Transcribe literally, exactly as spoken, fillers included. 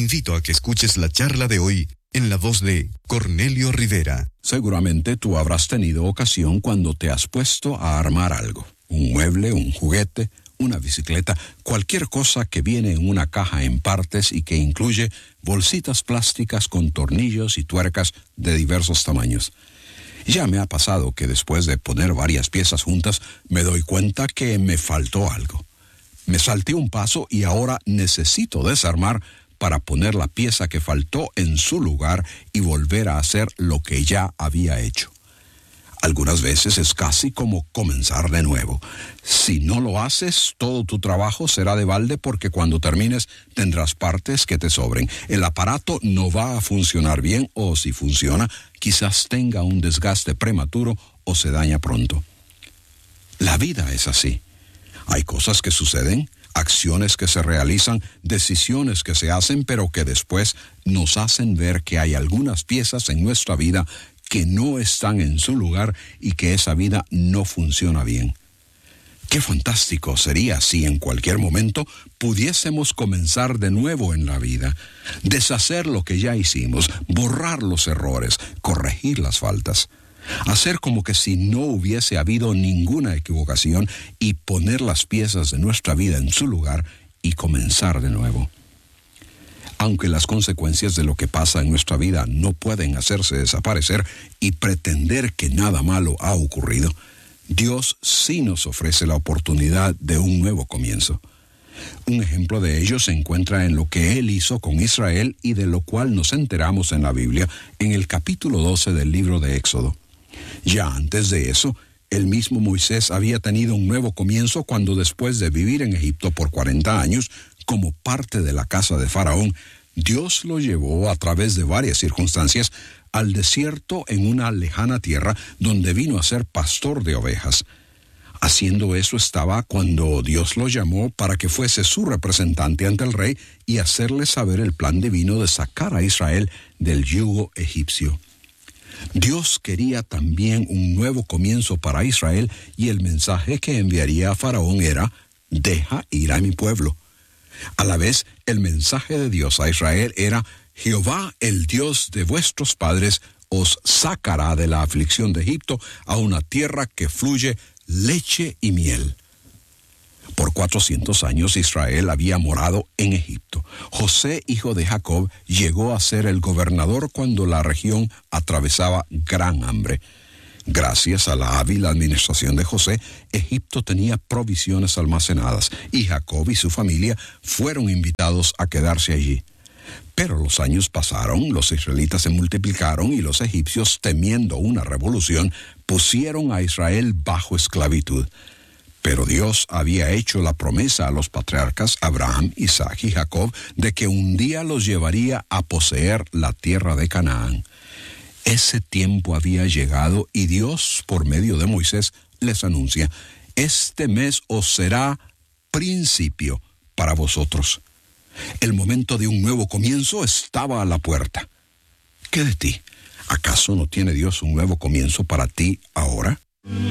invito a que escuches la charla de hoy en la voz de Cornelio Rivera. Seguramente tú habrás tenido ocasión cuando te has puesto a armar algo. Un mueble, un juguete, una bicicleta, cualquier cosa que viene en una caja en partes y que incluye bolsitas plásticas con tornillos y tuercas de diversos tamaños. Ya me ha pasado que después de poner varias piezas juntas, me doy cuenta que me faltó algo. Me salté un paso y ahora necesito desarmar para poner la pieza que faltó en su lugar y volver a hacer lo que ya había hecho. Algunas veces es casi como comenzar de nuevo. Si no lo haces, todo tu trabajo será de balde porque cuando termines tendrás partes que te sobren. El aparato no va a funcionar bien o si funciona, quizás tenga un desgaste prematuro o se daña pronto. La vida es así. Hay cosas que suceden, acciones que se realizan, decisiones que se hacen, pero que después nos hacen ver que hay algunas piezas en nuestra vida que no están en su lugar y que esa vida no funciona bien. Qué fantástico sería si en cualquier momento pudiésemos comenzar de nuevo en la vida, deshacer lo que ya hicimos, borrar los errores, corregir las faltas, hacer como que si no hubiese habido ninguna equivocación y poner las piezas de nuestra vida en su lugar y comenzar de nuevo. Aunque las consecuencias de lo que pasa en nuestra vida no pueden hacerse desaparecer y pretender que nada malo ha ocurrido, Dios sí nos ofrece la oportunidad de un nuevo comienzo. Un ejemplo de ello se encuentra en lo que Él hizo con Israel y de lo cual nos enteramos en la Biblia en el capítulo doce del libro de Éxodo. Ya antes de eso, el mismo Moisés había tenido un nuevo comienzo cuando después de vivir en Egipto por cuarenta años, como parte de la casa de Faraón, Dios lo llevó a través de varias circunstancias al desierto en una lejana tierra donde vino a ser pastor de ovejas. Haciendo eso estaba cuando Dios lo llamó para que fuese su representante ante el rey y hacerle saber el plan divino de sacar a Israel del yugo egipcio. Dios quería también un nuevo comienzo para Israel y el mensaje que enviaría a Faraón era: deja ir a mi pueblo. A la vez, el mensaje de Dios a Israel era: Jehová, el Dios de vuestros padres, os sacará de la aflicción de Egipto a una tierra que fluye leche y miel. Por cuatrocientos años Israel había morado en Egipto. José, hijo de Jacob, llegó a ser el gobernador cuando la región atravesaba gran hambre. Gracias a la hábil administración de José, Egipto tenía provisiones almacenadas y Jacob y su familia fueron invitados a quedarse allí. Pero los años pasaron, los israelitas se multiplicaron y los egipcios, temiendo una revolución, pusieron a Israel bajo esclavitud. Pero Dios había hecho la promesa a los patriarcas Abraham, Isaac y Jacob de que un día los llevaría a poseer la tierra de Canaán. Ese tiempo había llegado y Dios, por medio de Moisés, les anuncia: este mes os será principio para vosotros. El momento de un nuevo comienzo estaba a la puerta. ¿Qué de ti? ¿Acaso no tiene Dios un nuevo comienzo para ti ahora?